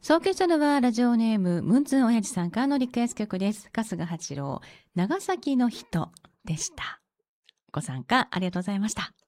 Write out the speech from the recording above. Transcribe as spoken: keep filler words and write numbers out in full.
送金したのはラジオネームムンツン親父さんからのリクエスト曲です。春日八郎、長崎の人でした。ご参加ありがとうございました。